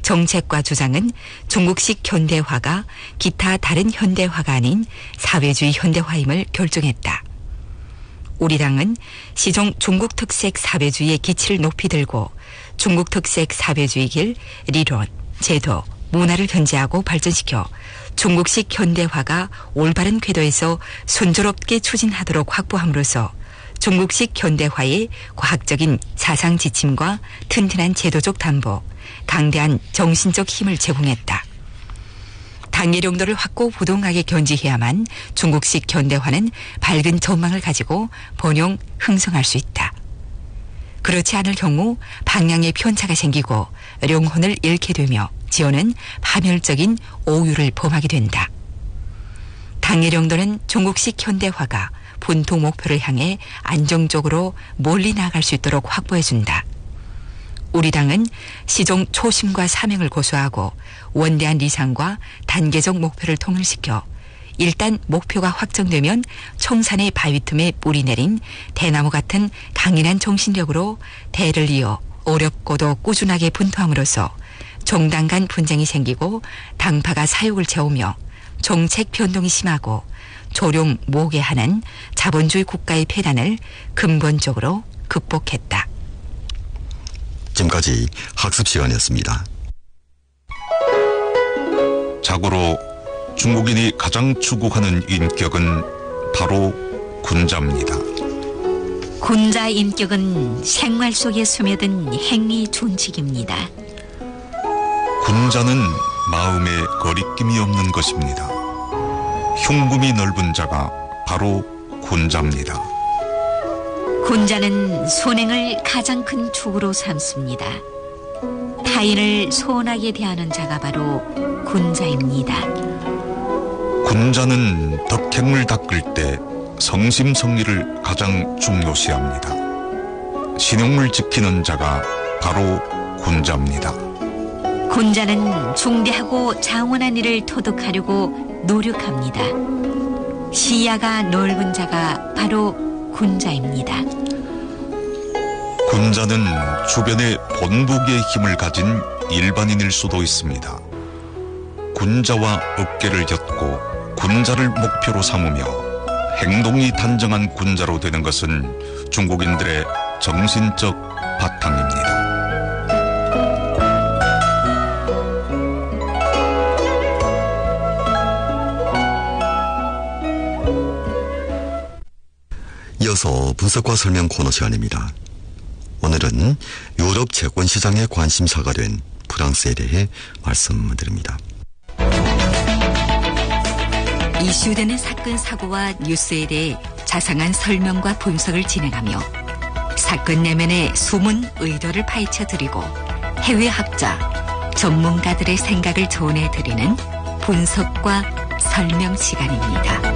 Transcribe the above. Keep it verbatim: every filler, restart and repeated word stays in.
정책과 주장은 중국식 현대화가 기타 다른 현대화가 아닌 사회주의 현대화임을 결정했다. 우리 당은 시종 중국 특색 사회주의의 기치를 높이 들고 중국 특색 사회주의 길 리론, 제도, 문화를 견제하고 발전시켜 중국식 현대화가 올바른 궤도에서 순조롭게 추진하도록 확보함으로써 중국식 현대화의 과학적인 사상 지침과 튼튼한 제도적 담보, 강대한 정신적 힘을 제공했다. 당의 용도를 확고부동하게 견지해야만 중국식 현대화는 밝은 전망을 가지고 번영 흥성할 수 있다. 그렇지 않을 경우 방향의 편차가 생기고 영혼을 잃게 되며 지어는 파멸적인 오유를 범하게 된다. 당의 용도는 중국식 현대화가 본토 목표를 향해 안정적으로 멀리 나아갈 수 있도록 확보해준다. 우리 당은 시종 초심과 사명을 고수하고 원대한理想과 단계적 목표를 통일시켜 일단 목표가 확정되면 청산의 바위 틈에 뿌리 내린 대나무 같은 강인한 정신력으로 대를 이어 어렵고도 꾸준하게 분투함으로써 정당 간 분쟁이 생기고 당파가 사욕을 채우며 정책 변동이 심하고 조룡 모계하는 자본주의 국가의 폐단을 근본적으로 극복했다. 지금까지 학습 시간이었습니다. 자고로 중국인이 가장 추구하는 인격은 바로 군자입니다. 군자 인격은 생활 속에 스며든 행위 존칙입니다. 군자는 마음에 거리낌이 없는 것입니다. 흉금이 넓은 자가 바로 군자입니다. 군자는 선행을 가장 큰 축으로 삼습니다. 타인을 소원하게 대하는 자가 바로 군자입니다. 군자는 덕행을 닦을 때 성심성의를 가장 중요시합니다. 신용을 지키는 자가 바로 군자입니다. 군자는 중대하고 장원한 일을 토득하려고 노력합니다. 시야가 넓은 자가 바로 군자입니다. 군자는 주변에 본보기의 힘을 가진 일반인일 수도 있습니다. 군자와 어깨를 곁고 군자를 목표로 삼으며 행동이 단정한 군자로 되는 것은 중국인들의 정신적 바탕입니다. 이어서 분석과 설명 코너 시간입니다. 오늘은 유럽 채권 시장의 관심사가 된 프랑스에 대해 말씀드립니다. 이슈되는 사건 사고와 뉴스에 대해 자상한 설명과 분석을 진행하며 사건 내면의 숨은 의도를 파헤쳐드리고 해외 학자, 전문가들의 생각을 전해드리는 분석과 설명 시간입니다.